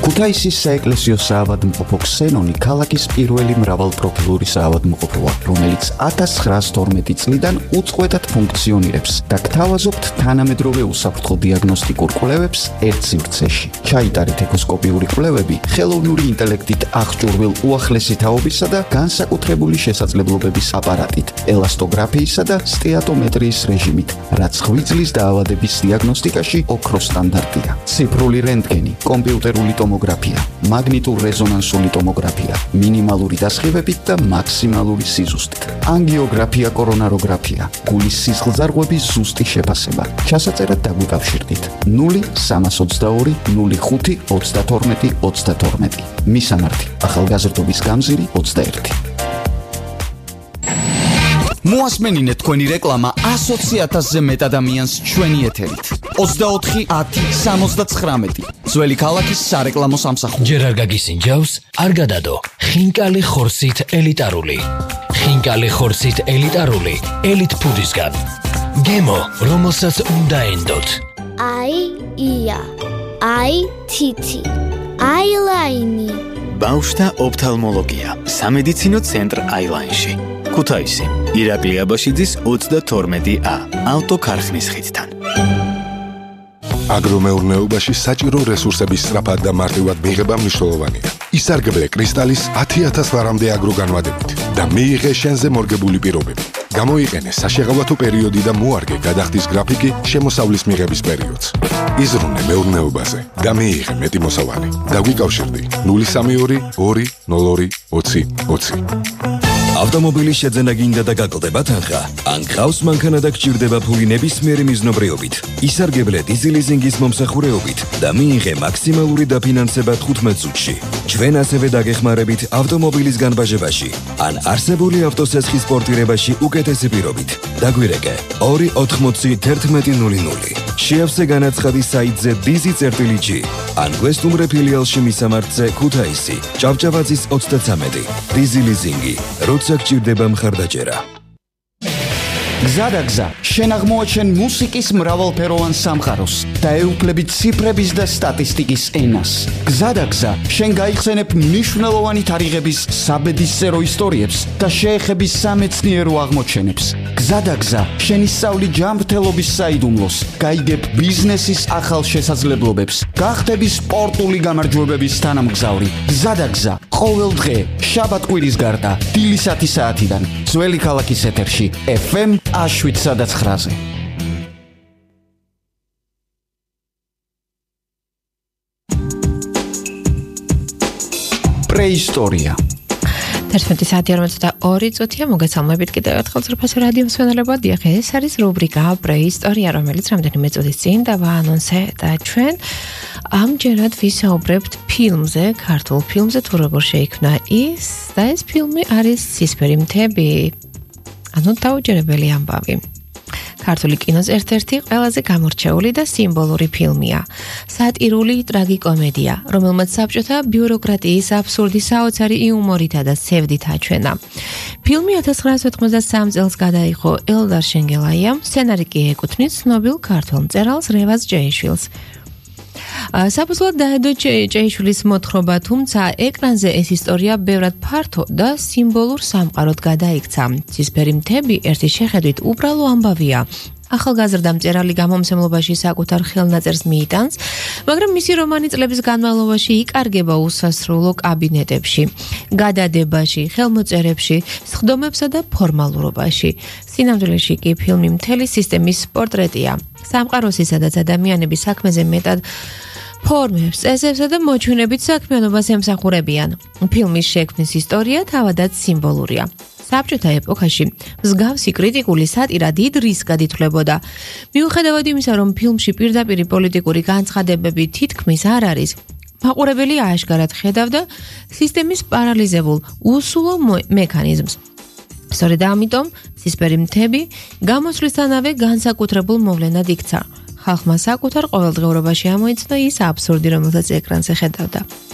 ქუთაისის საეკლესიო საავადმყოფო ქსენონი ქალაქის პირველი მრავალპროფილური საავადმყოფოა, რომელიც 1912 წლიდან უწყვეტად ფუნქციონირებს და გთავაზობთ თანამედროვე უსაფრთხო დიაგნოსტიკურ კვლევებს ერთ სივრცეში. ჩაიტარეთ ეკოსკოპიური კვლევები ხელოვნური ინტელექტით აღჭურვილ უახლესი თაობისა და განსაკუთრებული შესაძლებლობების აპარატით, ელასტოგრაფიისა და სტეატომეტრიის რეჟიმით, რაც ღვიძლის დაავადების დიაგნოსტიკაში ოქროს სტანდარტია. ციფრული რენტგენი, კომპიუტერული ტომოგრაფია, მაგნიტურ-რეზონანსული ტომოგრაფია, მინიმალური დასხივებით და მაქსიმალური სიზუსტით, ანგიოგრაფია, კორონაროგრაფია, გულის სისხლძარღვების ზუსტი შეფასება. ჩასაწერად დაგვიკავშირდით 0322 05 32 32. მისამართი: ახალგაზრდობის გამზირი 21. მოასმენინეთ თქვენი რეკლამა 120,000-ზე მეტ ადამიანს ჩვენი ეთერით. 24 10 79. ძველი ქალაქის სარეკლამო სამსახური. ჯერ არ გაგისინჯავს, არ გადადო. ხინკალი ხორცით ელიტარული. ხინკალი ხორცით ელიტარული. ელიტ ფუდისგან. გემო, რომელსაც უნდა ენდოთ. ია. თითი. აილაინი. ბავშვთა ოფთალმოლოგია. სამედიცინო ცენტრ აილაინში. ქუთაისი, ირაკლი აბაშიძის 32A, ავტოქარხნის ხიდთან. აგრომეურნეობაში საჭირო რესურსების სწრაფად და მარტივად მიღება მნიშვნელოვანია. ისარგებლე კრისტალის 10,000 ლარამდე აგროგანვადებით და მიიღე შენზე მორგებული პირობები. გამოიყენე საშეღავათო პერიოდი და მოარგე გადახდის გრაფიკი შემოსავლის მიღების პერიოდს. იზრუნე მეურნეობაზე და მიიღე მეტი მოსავალი. დაგვიკავშირდი 032 202 20 20. ავტომობილის შეძენა გინდა და გაკლდება თანხა? ან გყავს მანქანა და გჭირდება ფული ნებისმიერი მიზნობრიობით? ისარგებლე დიზელიზინგის მომსახურეობით და მიიღე მაქსიმალური დაფინანსება 15 წუთში. ჩვენ ასევე დაგეხმარებით ავტომობილის განბაჟებაში ან არსებული ავტოსესხის პორტირებაში უკეთესი პირობით. დაგვირეკე 280 შეავსე განაცხადი საიტზე dizi.g ან გვესტუმრე ფილიალში მისამართზე ქუთაისი, ჭავჭავაძის 33. დიზელიზინგი. როცა გჭირდება მხარდაჭერა. გზადაგზა, შენ აღმოაჩენ მუსიკის მრავალფეროვან სამყაროს და ეუფლები ციფრების და სტატისტიკის ენას. გზადაგზა, შენ გაიხსენებ მნიშვნელოვანი თარიღების საბედისწერო ისტორიებს და შეეხები სამეცნიერო აღმოჩენებს. გზადაგზა, შენ ისწავლი ჯანმრთელობის საიდუმლოს, გაიგებ ბიზნესის ახალ შესაძლებლობებს, გახდები სპორტული გამარჯვებების თანამგზავრი. გზადაგზა, ყოველ დღე, შაბათ-კვირის გარდა, დილის 10 საათიდან, ძველი ქალაქის ეთერში, FM 7-9-ზე. პრეისტორია. 11 საათი 42 წუთია, მოგესალმებით კიდევ ერთხელ ძრფასო რადიო მსმენელებო. დიახ, ეს არის რუბრიკა პრეისტორია, რომელიც რამდენიმე წუთის წინ დავაანონსე და ჩვენ ამჯერად ვისაუბრებთ ფილმზე, ქართულ ფილმზე, თუ როგორ შეიქმნა ის და ეს ფილმი არის ცისფერი მთები. ანუ დაუჯერებელი ამბავი. ქართული კინოს ერთ-ერთი ყველაზე გამორჩეული და სიმბოლური ფილმია. სატირული ტრაგიკომედია, რომელმაც საბჭოთა ბიუროკრატიის აბსურდი საოცარი იუმორითა და სევდით აჩვენა. ფილმი 1993 წელს გადაიღო ელდარ შენგელაიამ, სცენარი კი ეკუთვნის ცნობილ ქართველ მწერალს რევაზ ჭეიშვილს. საფუძვლად დაედო ჭეიშვილის მოთხრობა, თუმცა ეკრანზე ეს ისტორია ბევრად ფართო და სიმბოლურ სამყაროდ გადაიქცა. ცისფერი მთები ერთი შეხედვით უბრალო ამბავია. ახალგაზრდა მწერალი გამომცემლობაში საკუთარ ხელნაწერს მიიტანს, მაგრამ მისი რომანი წლების განმავლობაში იკარგება უსასრულო კაბინეტებში, გადადებაში, ხელმოწერებში, სხდომებსა და ფორმალურობაში. სინამდვილეში კი ფილმი მთელი სისტემის პორტრეტია. სამყაროსისა და ადამიანების საქმეზე მეტად ფორმებს, წესებსა და მოჩვენებით საქმიანობას ემსახურებიან. ფილმის შექმნის ისტორია თავადაც სიმბოლურია. საბჭოთა ეპოქაში მსგავსი კრიტიკული სატირა დიდ რისკად ითვლებოდა. მიუხედავად იმისა, რომ ფილმში პირდაპირი პოლიტიკური განცხადებები თითქმის არ არის, მაყურებელი აშკარად ხედავდა სისტემის პარალიზებულ უსულო მექანიზმს. სწორედ ამიტომ ცისფერი მთები გამოსვლისთანავე განსაკუთრებულ მოვლენად იქცა. ხალხმა საკუთარ ყოველდღიურობაში ამოიცნო ის აბსურდი, რომელსაც ეკრანზე ხედავდა.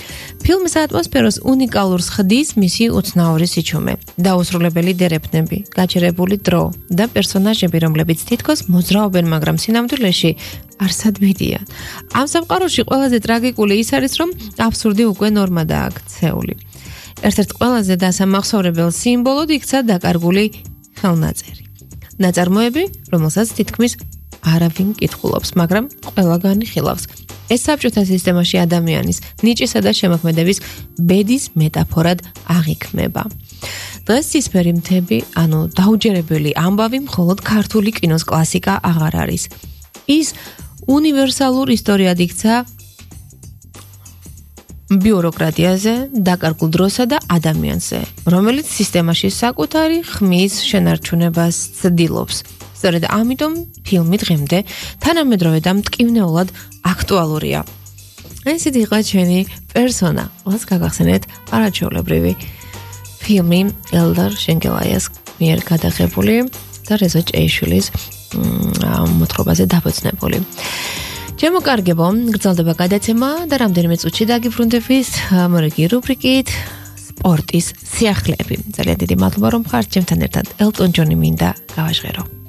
ფილმის ატმოსფეროს უნიკალურს ხდის მისი უცნაური სიჩუმე, დაუსრულებელი დერეფნები, გაჩერებული დრო და პერსონაჟები, რომლებიც თითქოს მოძრაობენ, მაგრამ სინამდვილეში არსად მიდიან. ამ სამყაროში ყველაზე ტრაგიკული ის არის, რომ აბსურდი უკვე ნორმადაა ქცეული. ერთ-ერთ ყველაზე დასამახსოვრებელ სიმბოლოდ იქცა დაკარგული ხელნაწერი. ნაწარმოები, რომელსაც თითქმის არავინ კითხულობს, მაგრამ ყველგანი ხილავს. ეს საბჭოთა სისტემაში ადამიანის ნიჭისა და შემოქმედების ბედის მეტაფორად აღიქმება. დღეს ცისფერი მთები, ანუ დაუჯერებელი ამბავი მხოლოდ ქართული კინოს კლასიკა აღარ არის. ის უნივერსალურ ისტორიად იქცა ბიუროკრატიაზე, დაკარგულ დროსა და ადამიანზე, რომელიც სისტემაში საკუთარი ხმის შენარჩუნებას ცდილობს. სწორედ ამიტომ ფილმი დღემდე თანამედროვე და მტკივნეულად აქტუალურია. ესეთი იყო ჩვენი პერსონა, რაც გაგახსენეთ არაჩვეულებრივი ფილმი ელდარ შენგელაიას მიერ გადაღებული და რეზო ჭეიშვილის მოთხრობაზე დაფუძნებული. ჩემო კარგებო, გრძელდება გადაცემა და რამდენიმე წუთში დაგიბრუნდებით მორიგი რუბრიკით სპორტის სიახლეები. ძალიან დიდი მადლობა რომ ხართ ჩემთან ერთად. ელტონ ჯონი მინდა გავაჟღერო.